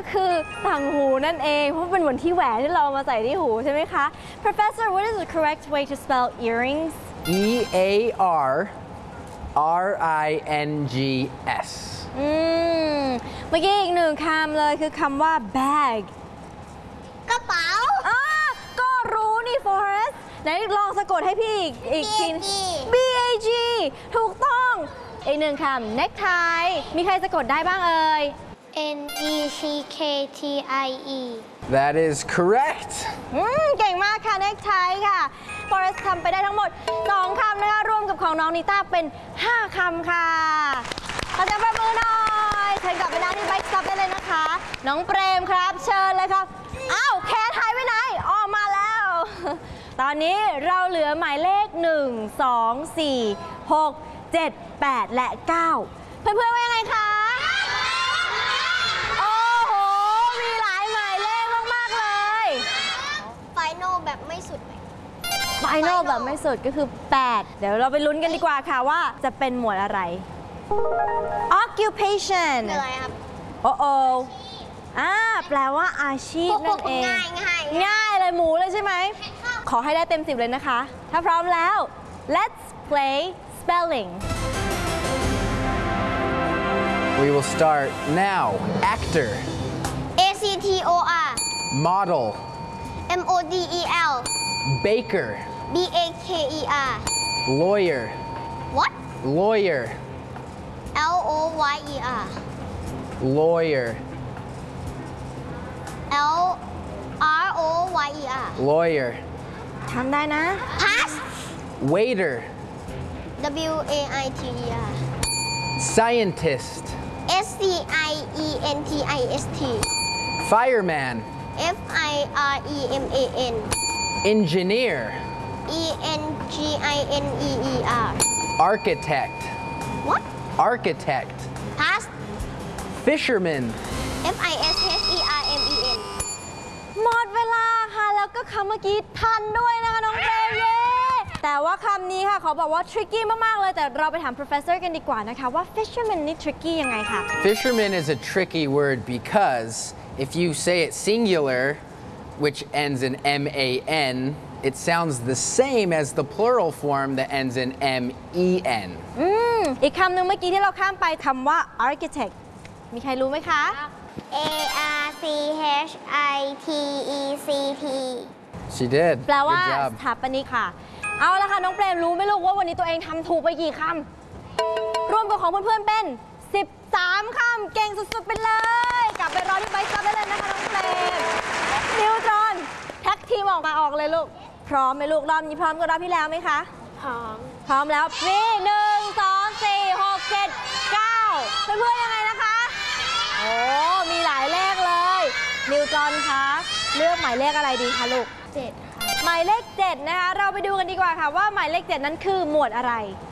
คือต่างหูนั่นเองเพราะเป็นเหมือนที่แหวนที่เรามาใส่ที่หูใช่ไหมคะ Professor what is the correct way to spell earrings E-A-R-R-I-N-G-S เมื่อกี้อีกหนึ่งคำเลยคือคำว่า bag กระเป๋าก็รู้นี่ Forrest ไหนลองสะกดให้พี่อีกที B-A-G ถูกต้องอีกหนึ่งคำ necktie มีใครสะกดได้บ้างเอ่ย N-E-C-K-T-I-E That is correct เก่งมากค่ะ necktie ค่ะ Forrest ทำไปได้ทั้งหมด2คำนะคะรวมกับของน้องนิต้าเป็น5คำค่ะขอเสียงปรบมือหน่อยเชิญกลับไปนั่งที่ Bike Stop ได้เลยนะคะน้องเปรมครับเชิญเลยครับอ้าวแคทหายไปไหนออกมาแล้ว ตอนนี้เราเหลือหมายเลข1 2 4 6 7 8 และ 9 เพื่อนๆว่ายังไงคะโอ้โหมีหลายหมายเลขมากๆเลยไฟโนแบบไม่สุดเลยไฟนอลแบบไม่สุดก็คือ 8 เดี๋ยวเราไปลุ้นกันดีกว่าค่ะว่าจะเป็นหมวดอะไร occupation คืออะไรครับโอ้แปลว่าอาชีพนั่นเองง่ายเลยหมูเลยใช่ไหมขอให้ได้เต็ม10เลยนะคะถ้าพร้อมแล้ว let's play spelling We will start now. Actor A-C-T-O-R Model M-O-D-E-L Baker B-A-K-E-R Lawyer What Lawyer L-O-Y-E-R Lawyer L-R-O-Y-E-R Lawyer ทำได้นะ Pass Waiter W-A-I-T-E-R Scientist S-C-I-E-N-T-I-S-T Fireman F-I-R-E-M-A-N Engineer E-N-G-I-N-E-E-R Architect What Architect Pass Fisherman F-I-S-H-E-R-M-E-N หมดเวลาค่ะแล้วก็คำเมื่อกี้ทันด้วยนะคะน้องเฟรมเย้แต่ว่าคำนี้ค่ะขอบอกว่า tricky มากๆเลยแต่เราไปถาม professor กันดีกว่านะคะว่า fisherman นี่ tricky ยังไงคะ Fisherman is a tricky word because if you say it singular which ends in M-A-N it sounds the same as the plural form that ends in M-E-N อีกคำหนึ่งเมื่อกี้ที่เราข้ามไปคำว่า architect มีใครรู้ไหมคะ A-R-C-H-I-T-E-C-T She did แปลว่า Good job สถาปนิกค่ะเอาละค่ะน้องเปรมรู้ไหมลูกว่าวันนี้ตัวเองทำถูกไปกี่คำรวมกับของเพื่อนๆเป็น13คำเก่งสุดๆไปเลยกลับไปรอที่ไบค์ซับได้เลยนะคะน้องเปรมนิวตรอนแท็กทีมออกเลยลูกพร้อมไหมลูกรอบนี้พร้อมกับรอบที่แล้วไหมคะพร้อมแล้วนี่1 2 4 6 7 9เพื่อนๆยังไงนะคะโอ้มีหลายเลขเลยนิวตรอนคะเลือกหมายเลขอะไรดีคะลูก7หมายเลข7นะคะเราไปดูกันดีกว่าค่ะว่าหมายเลข7นั้นคือหมวดอะไร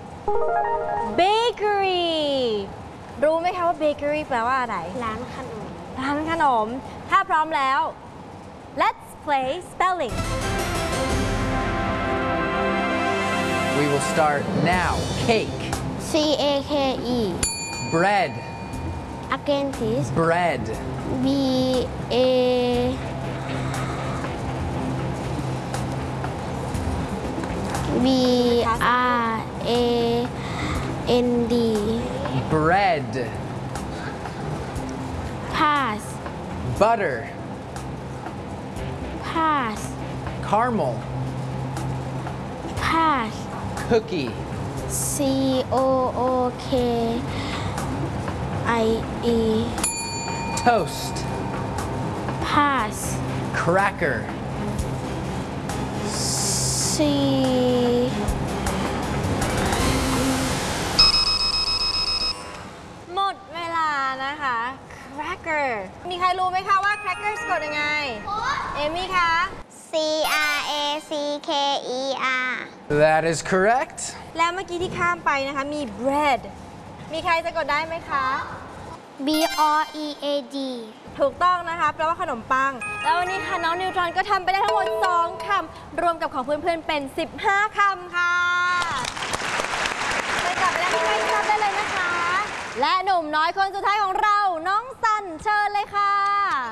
bakery รู้ไหมคะว่า bakery แปลว่าอะไรร้านขนมถ้าพร้อมแล้ว let's play spelling We will start now Cake C-A-K-E Bread Again please Bread B-A B-R-A-N-D Bread Pass Butter Pass Caramel Pass Cookie C-O-O-K-I-E Toast Pass Cracker C หมดเวลานะคะ cracker มีใครรู้ไหมคะว่า cracker สะกดยังไงเอมี่คะ C-R-A-C-K-E-R That is correct แล้วเมื่อกี้ที่ข้ามไปนะคะมี bread มีใครสะกดได้ไหมคะ B-R-E-A-D ถูกต้องนะคะแปลว่าขนมปังแล้ววันนี้ค่ะน้องนิวตรอนก็ทำไปได้ทั้งหมด2คำรวมกับของเพื่อนๆเป็น15คำค่ะไปกลับไปแล้วที่ใกล้ทราบได้เลยนะคะและหนุ่มน้อยคนสุดท้ายของเราน้องซันเชิญเลยค่ะ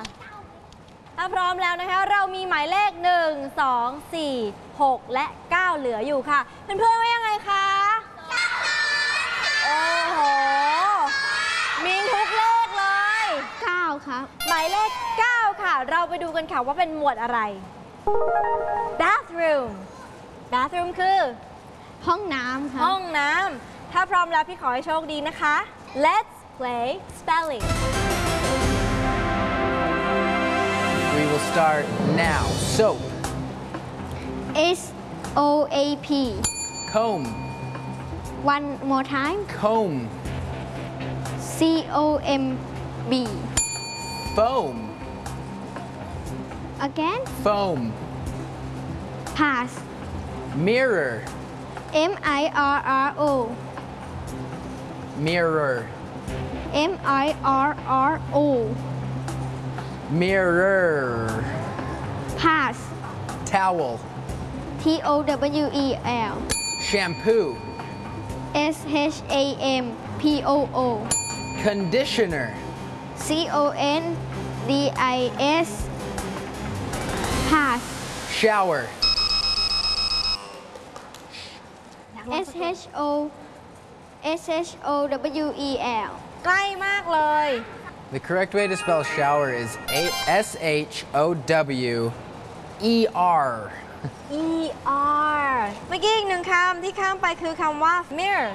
ถ้าพร้อมแล้วนะคะเรามีหมายเลข 1 2 4 6 และ 9 เหลืออยู่ค่ะเพื่อนๆว่ายังไงคะโอ้โหมีทุกเลขเลย 9 ครับหมายเลข 9 ค่ะ เราไปดูกันค่ะว่าเป็นหมวดอะไร bathroom bathroom คือห้องน้ำครับห้องน้ำถ้าพร้อมแล้วพี่ขอให้โชคดีนะคะ let's play spelling We will start now. Soap, SOAP comb, one more time comb, COMB foam, again foam, pass mirror, MIRRO mirror, MIRRO mirror, pass towel, TOWEL shampoo, SHAMPOO conditioner, CONDIS pass shower, SHOWEL ใกล้มากเลย The correct way to spell shower is SHOWER. ER เมื่อกี้อีกหนึ่งคำที่ข้ามไปคือคำว่า mirror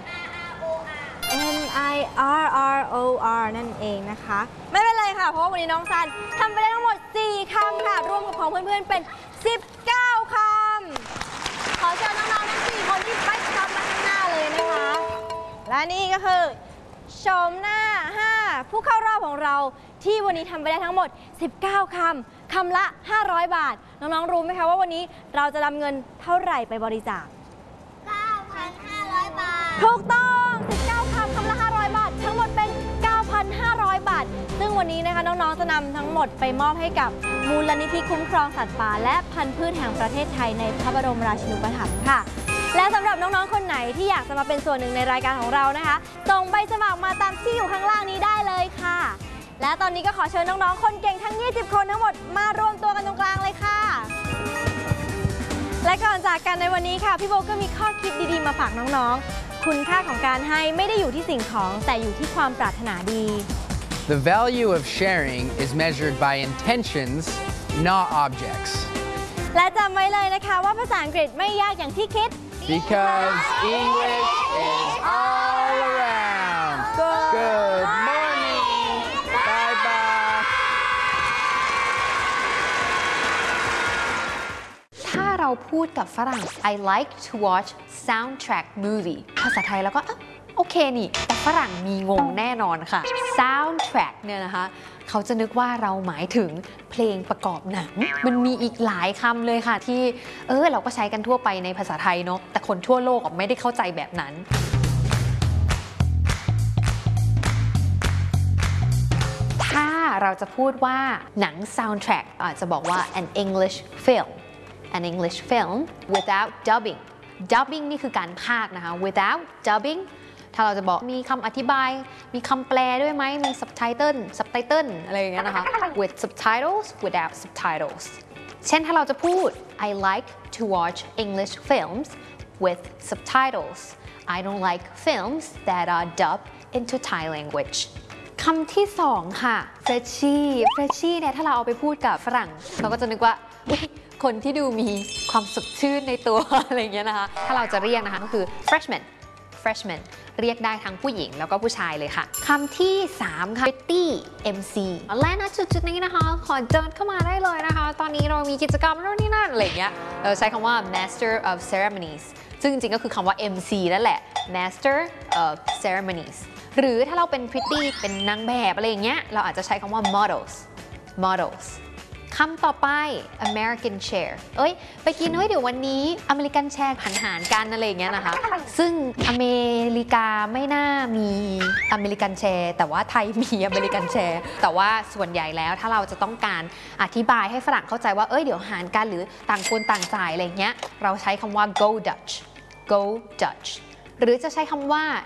MIRROR นั่นเองนะคะ ไม่เป็นไรค่ะ เพราะว่าวันนี้น้องซันทำไปได้ทั้งหมด 4 คำค่ะ รวมกับของเพื่อนๆเป็น 19 คำ ขอเชิญน้องๆทั้ง 4 คนที่ไปทำมาข้างหน้าเลยนะคะ และนี่ก็คือโฉมหน้า 5 ผู้เข้ารอบของเราที่วันนี้ทำไปได้ทั้งหมด 19 คำ คำละ 500 บาท น้องๆรู้ไหมคะว่าวันนี้เราจะนำเงินเท่าไหร่ไปบริจาค 9,500 บาทถูกต้อง 19 คำ คำละ 500 บาท ทั้งหมดเป็น 9,500 บาท ซึ่งวันนี้นะคะน้องๆ จะนำทั้งหมดไปมอบให้กับมูลนิธิคุ้มครองสัตว์ป่าและพันธุ์พืชแห่งประเทศไทยในพระบรมราชินูปถัมภ์ค่ะ และสำหรับน้องๆ คนไหนที่อยากจะมาเป็นส่วนหนึ่งในรายการของเรานะคะ ส่งใบสมัครมาตามที่อยู่ข้างล่างนี้ได้เลยค่ะ และตอนนี้ก็ขอเชิญน้องๆ คนเก่งทั้ง 20 คนทั้งหมดมารวมตัวกันตรงกลางเลยค่ะ และก่อนจากกันในวันนี้ค่ะพี่โบก็มีข้อคิดดีๆมาฝากน้องๆ คุณค่าของการให้ไม่ได้อยู่ที่สิ่งของแต่อยู่ที่ความปรารถนาดี The value of sharing is measured by intentions, not objects. และจำไว้เลยนะคะว่าภาษาอังกฤษไม่ยากอย่างที่คิด Because English is all around. Good morning. Bye bye. ถ้าเราพูดกับฝรั่ง I like to watch soundtrack movie ภาษาไทยแล้วก็โอเคนี่ แต่ฝรั่งมีงงแน่นอนค่ะ soundtrack เนี่ยนะคะ เขาจะนึกว่าเราหมายถึงเพลงประกอบหนัง มันมีอีกหลายคำเลยค่ะที่เราก็ใช้กันทั่วไปในภาษาไทยเนาะ แต่คนทั่วโลกไม่ได้เข้าใจแบบนั้น ถ้าเราจะพูดว่าหนัง soundtrack อาจจะบอกว่า an English film without dubbing dubbing นี่คือการพากย์นะคะ without dubbing ถ้าเราจะบอกมีคำอธิบายมีคำแปลด้วยไหมมี subtitle อะไรอย่างเงี้ยนะคะ with subtitles without subtitles เช่นถ้าเราจะพูด I like to watch English films with subtitles I don't like films that are dubbed into Thai language คำที่สองค่ะ freshie เนี่ยถ้าเราเอาไปพูดกับฝรั่งเขาก็จะนึกว่าคนที่ดูมีความสดชื่นในตัว อะไรอย่างเงี้ยนะคะ ถ้าเราจะเรียกนะคะก็คือ freshman เรียกได้ทั้งผู้หญิงแล้วก็ผู้ชายเลยค่ะคำที่ 3 ค่ะ pretty MC และณจุดนี้นะคะ ขอเดินเข้ามาได้เลยนะคะ ตอนนี้เรามีกิจกรรมนู่นนี่นั่นอะไรอย่างเงี้ยเราใช้คำว่า master of ceremonies ซึ่งจริงๆก็คือคำว่า MC นั่นแหละ master of ceremonies หรือถ้าเราเป็น pretty เป็นนางแบบอะไรอย่างเงี้ยเราอาจจะใช้คำว่า models คำต่อไป American share ไปกินเดี๋ยววันนี้อเมริกันแชร์หันกันอะไรอย่างเงี้ยนะคะ ซึ่งอเมริกาไม่น่ามีอเมริกันแชร์แต่ว่าไทยมีอเมริกันแชร์แต่ว่าส่วนใหญ่แล้วถ้าเราจะต้องการอธิบายให้ฝรั่งเข้าใจว่าเดี๋ยวหารกันหรือต่างคนต่างจ่ายอะไรอย่างเงี้ยเราใช้คำว่า go Dutch หรือจะใช้คำว่า